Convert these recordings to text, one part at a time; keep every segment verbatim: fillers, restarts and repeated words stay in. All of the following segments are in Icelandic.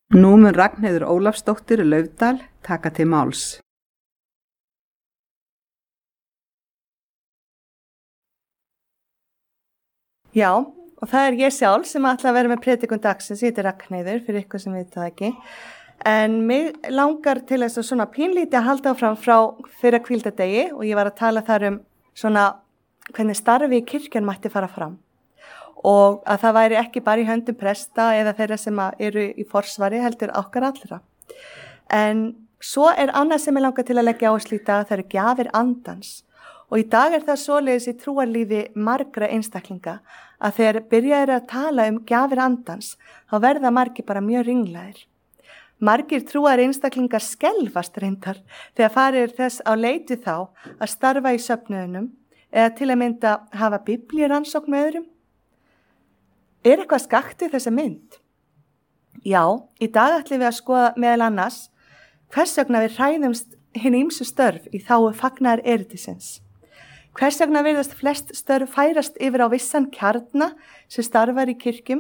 Nú mun Ragnheiður Ólafsdóttir Laufdal taka til máls. Já, og það er ég sjálf sem ætla að vera með predikun dagsins, ég heiti Ragnheiður fyrir ykkur sem veit það ekki. En mig langar til þess að svona pínlítið að halda áfram frá fyrir hvíldardegi og ég var að tala þar um svona hvernig starfi í kirkjan mætti fara fram. Og að það væri ekki bara í höndum presta eða þeirra sem eru í forsvari heldur okkar allra. En svo er annað sem ég langar til að leggja áherslu í dag, það eru gjafir andans. Og í dag er það svoleiðis í trúarlífi margra einstaklinga að þegar byrjaðir að tala um gjafir andans, þá verða margir bara mjög ringlaðir. Margir trúar einstaklingar skelfast reyndar þegar farið þess á leiti þá að starfa í söfnuðunum eða til að mynda hafa biblíuransókn með öðrum. Er eitthvað skakt við þessa mynd? Já, í dag ætlum við að skoða meðal annars hvers vegna við hræðumst hin ýmsu störf í þágu fagnaðar eritisins. Hvers vegna virðast flest störf færast yfir á vissan kjarna sem starfar í kirkjum?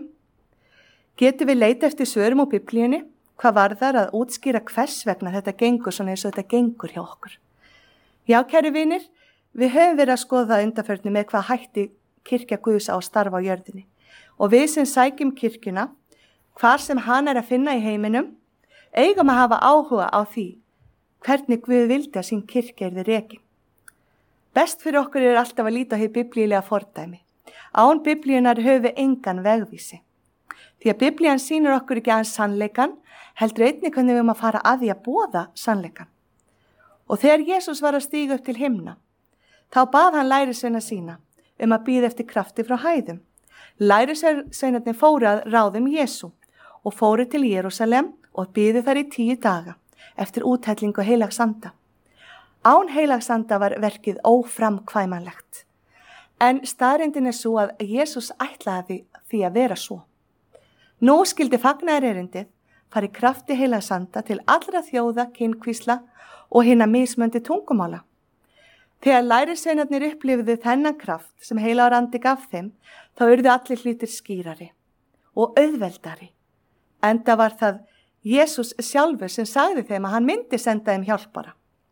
Getum við leita eftir svörum á biblíunni? Hvað varðar að útskýra hvers vegna þetta gengur svona eins og þetta gengur hjá okkur? Já, kæru vinir, við höfum verið að skoða það undanförnu með hvað hætti kirkja Guðs á starfa á jörðinni. Og við sem sækjum kirkjuna, hvar sem hann er að finna í heiminum, eigum að hafa áhuga á því hvernig Guð vildi að sín kirkja yrði rekin. Best fyrir okkur er alltaf að líta á hið biblíulega fordæmi. Án biblíunar höfum við engan vegvísi. Því að biblían sýnir okkur ekki aðeins sannleikan, heldur einnig hvernig við erum að fara að því að boða sannleikan. Og þegar Jesús var að stíga upp til himna, þá bað hann lærisveina sína um að bíða eftir krafti frá hæðum. Lærisveinarnir fóru að ráðum Jesú og fóru til Jerúsalem og biðu þar í tíu daga eftir úthellingu heilags anda. Án heilags anda var verkið óframkvæmanlegt. En staðreyndin er svo að Jesús ætlaði því að vera svo. Nú skildi fagnaðarerindið fari krafti heilags anda til allra þjóða, kynkvísla og hinna mismöndi tungumála. Þegar lærisveinarnir upplifðu þennan kraft sem heilagur andi gaf þeim, þá urðu allir hlutir skýrari og auðveldari. Enda var það Jesús sjálfur sem sagði þeim að hann myndi senda þeim hjálpara.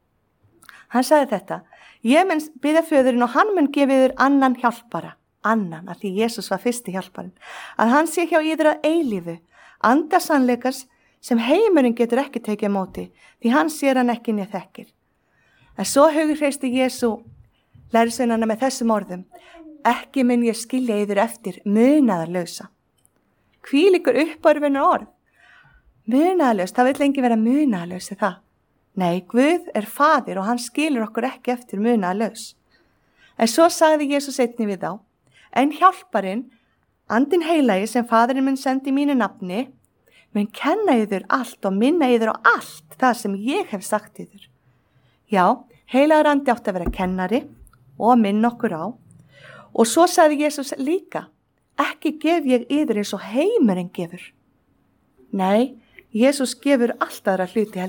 Hann sagði þetta, ég mun biðja föðurinn og hann mun gefa yður annan hjálpara, annan, af því Jesús var fyrsti hjálparinn, að hann sé hjá yður að eilífu, anda sannleikas sem heimurinn getur ekki tekið á móti, því hann sér hann ekki né þekkir. En svo hughreysti Jesú lærisveinana með þessum orðum, ekki mun ég skilja yður eftir munaðarlausa. Hvílíkur uppörfunar orð? Munaðarlaus, það vill lengi vera munaðarlaus er það. Nei, Guð er faðir og hann skilur okkur ekki eftir munaðarlaus. En svo sagði Jesús einnig við þá, en hjálparinn, andinn heilagi sem faðirinn mun sendi í mínu nafni, mun kenna yður allt og minna yður á allt það sem ég hef sagt yður. Já, heilagur andi átti að vera kennari og minna okkur á. Og svo sagði Jesús líka, ekki gef ég yður eins og heimurinn gefur. Nei, Jesús gefur allt aðra hluti